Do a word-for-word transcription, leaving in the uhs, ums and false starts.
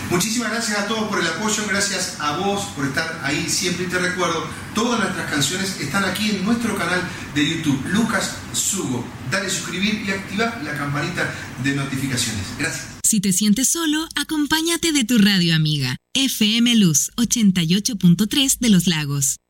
Muchísimas gracias a todos por el apoyo, gracias a vos por estar ahí siempre. Y te recuerdo, todas nuestras canciones están aquí en nuestro canal de YouTube, Lucas Sugo. Dale suscribir y activa la campanita de notificaciones. Gracias. Si te sientes solo, acompáñate de tu radio amiga, F M Luz ochenta y ocho punto tres de Los Lagos.